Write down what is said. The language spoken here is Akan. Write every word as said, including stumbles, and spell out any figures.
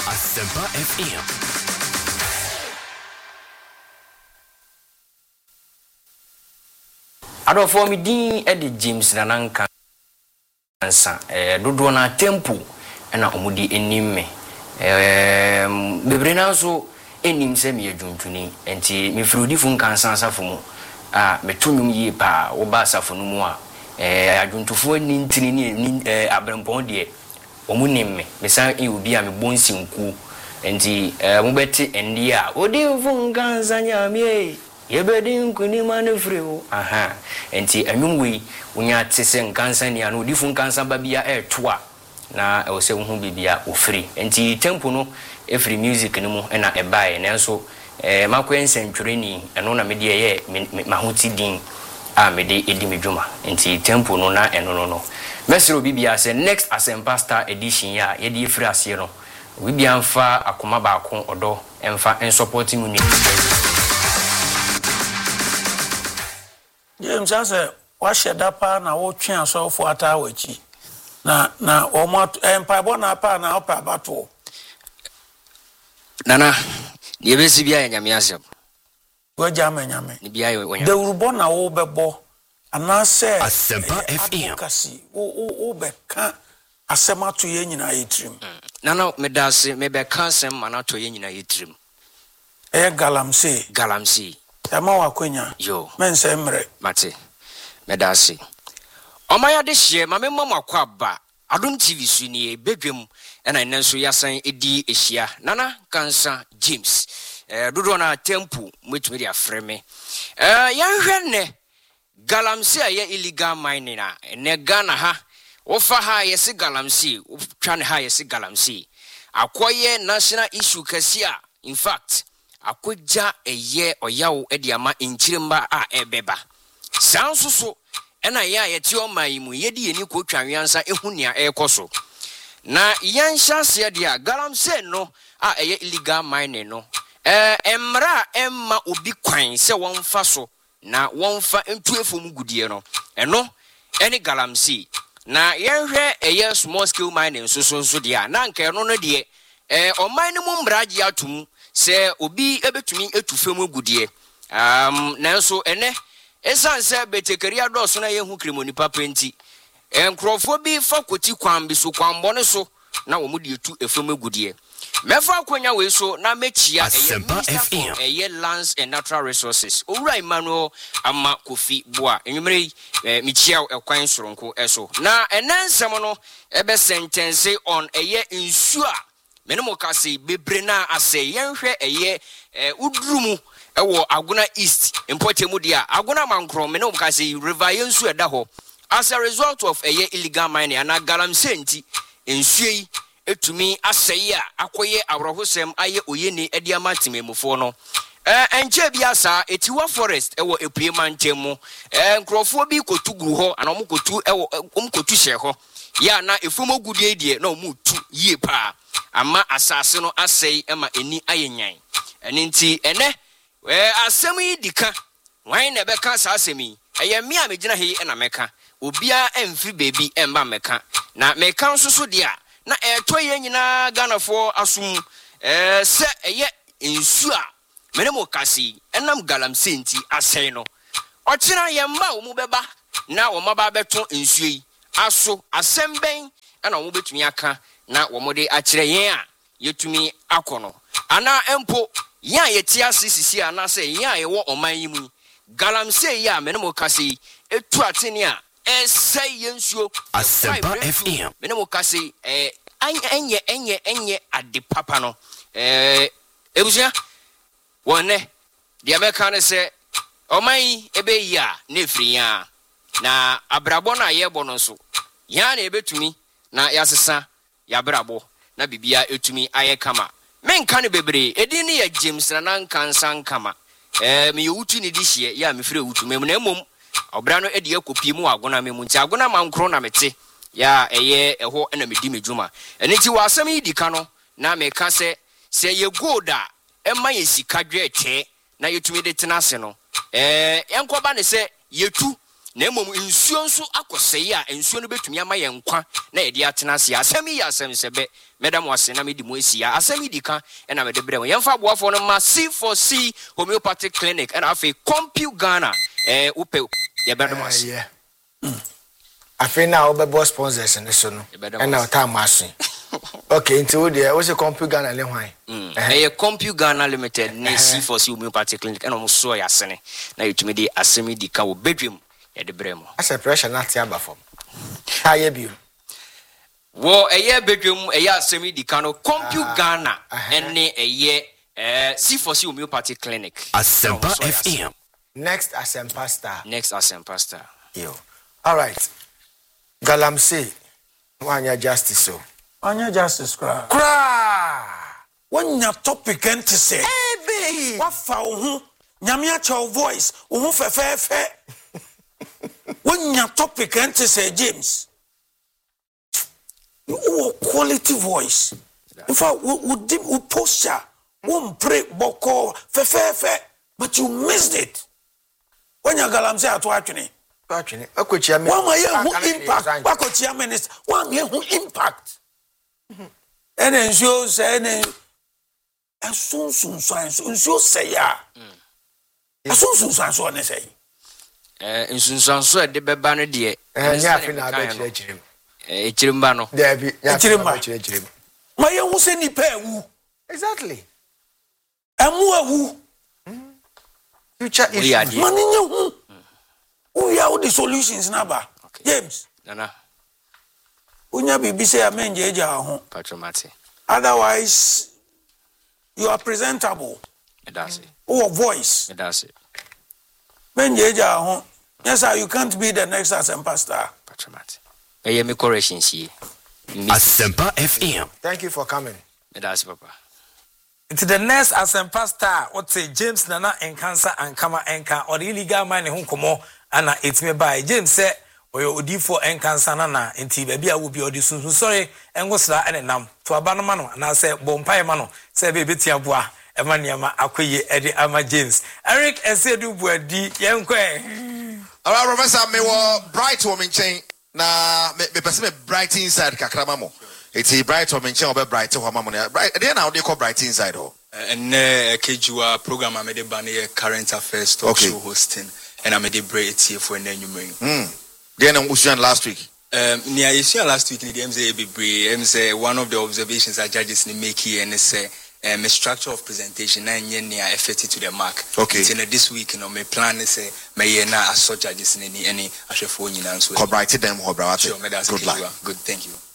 Asempa F M. Ado for me din Eddie James Nananka ansa eh dodo na tempo na omudi enim me eh bebre na so enim se me adwuntuni enti me frudi fun kansa asafo mu ah metunum yi pa wo ba asafo no mu a eh adwuntufo ni ntini ni eh abrempon de omunim me me san e obi a me bonsinku enti eh mo beti endi a odi fun kansa nyame yebedin kuni manefreo aha enti anwumwe unya tese nkansa ni anu difun kansa babia e toa na e wo se hu bibia ofri enti tempo no efri music ni mu na e bae nanso eh makwensentwere ni eno na mede ye mahuti din a mede edi medwuma enti tempo no na eno no no mesro bibia se next Asempa Star edition ya ye di efri ase no bibia mfa akoma ba ko odo emfa en supporting mu ni James ase washeda pa na wo twen asofo ata wachi na na omo empabo na pa na opa bato nana ye besi bia ya nyame asem wo jama nyame ni bia yo de urubo na wo bebo anase Asempa F M kasi wo wo beka asema to ye nyina yetrim nana medase mebeka asem mana to ye nyina yetrim e galamse galamse Tama wakwenya yo mense mre mate medase omaya de hye mame mama kwaba Adum T V su ni bedwem ena nenso yasan edi ehia nana kansa James eh dodo na tempo metumi dia freme eh yanhwe ne galamsey aye illegal mining na ne Ghana ha wo fa ha yesi galamsey wo twa ne ha yesi galamsey akoye national issue kasia in fact akoja eye oyawo ediama inchiremba a ebeba sansuso ena ya yeti o mayimu yedi yeni ko twanwansa ehunia ekoso na yansha se dia galamsey no a eye illegal mining no eh emra emma obi kwan se wonfa so na wonfa entuefom gudie no eno eni galamsey na yenhwe eye small scale mining so so so dia na nka eno no de eh o mine mu mbraji atum se obi ebetumi etufem gudie um nanso ene esanse betekeria doso na yehu kremoni papenti enkrofo bi fakoti kwambi so kwambone so na wo mu de etu efem gudie mefa akonya we so na mechia eye eye lands and natural resources owura Emmanuel ama Kofi Boa enwumere mechia ekwan soronko eso na enensem no ebe sentence on eye insua menemo kase bebre na ase yenhwe eye udrumu ewo Aguna East impotemu dia Aguna Mankro menemo kase river yensu eda ho as a result of eye illegal mining na galamsey nti ensuei etumi aseye akoye awrohosem aye oyeni ediama timemufo no eh enche bia sa etiwa forest ewo epuema ntemu eh nkrofo bi kotuguru ho ana omukotu ewo omkotu hye ho ya na efumo gudie die na omutu yie pa ama asase no asei ema eni ayenyan eni nti ene eh asem yi dika wan na beka sa asemi eye me a megina he na meka obia emfri baby emba meka na meka nsoso dia na eto ye nyina Ghana for asum eh se eye ensu a menemo kasi enam galamsey nti asei no ochira ye mba wo mu beba na wo maba beto ensu yi aso asemben na wo betumi aka na wo mode akire yen a yetumi akono ana empo ya yeti asisisi ana se ya ye wo oman yi mu galamsey ya menemo kasi etu ateni a esay yensuo Asempa F M menemo kasi eh enye enye enye ade papa no eh ebusia wonne dia meka ne se oman ebe ya na efri ya na abrabo na yebo no so ya na ebetumi na yasesa ya brabo na bibia etumi aye kama menka ne bebre edin ne ya James na nanka nsan kama eh me yutu ne dihye ya me frɛ wutu mem na emom obra no ede akopie mu Aguna memu nti Aguna mankro na mete ya eye eho na medi medwuma eni ti wasam yi dika no na meka se se ye goda ema ye sika dwete na yetumi de tenase no eh enkoba ne se yetu na emom nsuo nso akosɛyi a nsuo no betumi ama yɛn kwa na yɛde atena ase asɛm yi asɛm sɛbɛ madam wase na medi mu asia asɛm yi dika ɛna mede brɛ mo yɛmfa aboafo no ma C four C homeopathic clinic ɛna afei Compu Ghana eh upe yɛbɛdom ase afei na obɛbɔ sponsors ne so no ɛna ɔta maso okay nti wo de wo se Compu Ghana le hwan eh Compu Ghana Limited ne C four C homeopathic clinic ɛna mo so ya sene na yɛtumi de asɛm yi dika wo bedwem yɛde brɛ mo asa pressure na te aba fam ta ye bio wo eye bedwem eye asemi di kano Compu Ghana ene eye eh C four C homeopathic clinic Asempa F M next Asempa Star next Asempa Star yo all right Galamsey wanya justice so wanya justice kra kra wanya topic ente say eh be wa fa wo ho nyame acha voice wo ho fefefe wanya topic ente say James you quality voice. In fact, we we we posture, we pray boko fe fe fe, but you missed it. When you galam say atu atwene, atwene, akochia me. One my who impact, akochia minister, one me who impact. And then show say and soon soon soon soon say ya. Soon soon soon so ne say. Eh, soon soon so de beba no de. Eh, nya afi na be chire chire. Eh, chirimba no. There be chirimba. Ma ye hu se nipa ewu. Exactly. Emu ewu. Future issues. Mani nye hu. We are the solutions na ba. James. Nana. Unya bibi say amenje eja ho. Patronati. Otherwise you are presentable. That's it. Or voice. That's it. Menje eja ho. Yes sir, you can't be the next Asempa Star. Patronati. Eye me correction see. Asempa F M. Thank you for coming. That's papa. It's the next Asempa Star. What say James Nana and Cancer and Kama Enka or the illegal man who come and it's me by James said or your D for and Cancer Nana and T baby I will be audition. Sorry and was that and nam to a banamano and I said Bompire Mano say baby Tiabua Emaniama Akwe Eddie Ama James Eric and said you were D young quay. All right, Professor, me wa bright woman chain. Na me me person me bright inside kakrama mo. It's bright woman chain obe bright ho mama mo. Bright dey na dey call bright inside ho. And uh kejua program am dey ban here current affairs talk show hosting and am dey break here for an enumerate. Hmm. Then am usuan last week. Um near issue last week in the M Z be brave. M Z one of the observations that judges make here and say um a structure of presentation na nye near effective to the mark. Okay. So this week you know my plan is say may na as such judges any any ahwefo nyina so. Cobright them ho bra. Sure, good luck. Good, thank you.